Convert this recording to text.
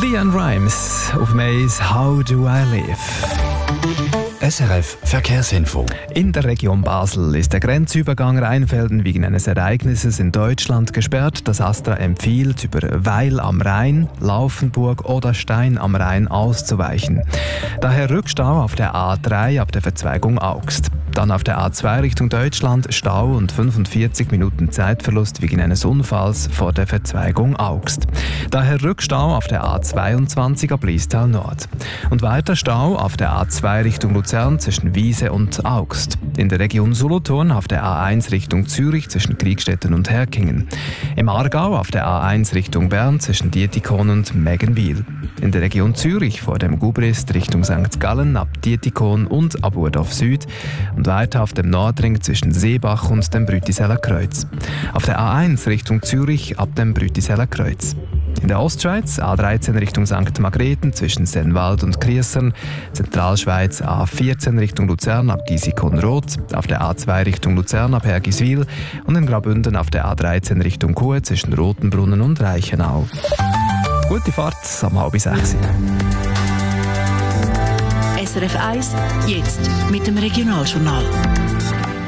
Leanne Rimes auf Mais «How do I live?» SRF Verkehrsinfo. In der Region Basel ist der Grenzübergang Rheinfelden wegen eines Ereignisses in Deutschland gesperrt. Das ASTRA empfiehlt, über Weil am Rhein, Laufenburg oder Stein am Rhein auszuweichen. Daher Rückstau auf der A3 ab der Verzweigung Augst. Dann auf der A2 Richtung Deutschland Stau und 45 Minuten Zeitverlust wegen eines Unfalls vor der Verzweigung Augst. Daher Rückstau auf der A22 ab Liestal Nord. Und weiter Stau auf der A2 Richtung Luzern zwischen Wiese und Augst. In der Region Solothurn auf der A1 Richtung Zürich zwischen Kriegstetten und Herkingen. Im Aargau auf der A1 Richtung Bern zwischen Dietikon und Meggenwil. In der Region Zürich vor dem Gubrist Richtung St. Gallen ab Dietikon und ab Urdorf Süd. Und weiter auf dem Nordring zwischen Seebach und dem Brütiseller Kreuz. Auf der A1 Richtung Zürich ab dem Brütiseller Kreuz. In der Ostschweiz A13 Richtung St. Margrethen zwischen Sennwald und Kriessern, Zentralschweiz A14 Richtung Luzern ab Gisikon-Roth, auf der A2 Richtung Luzern ab Hergiswil und in Graubünden auf der A13 Richtung Chur zwischen Rotenbrunnen und Reichenau. Gute Fahrt am 5:30. SRF 1, jetzt mit dem Regionaljournal.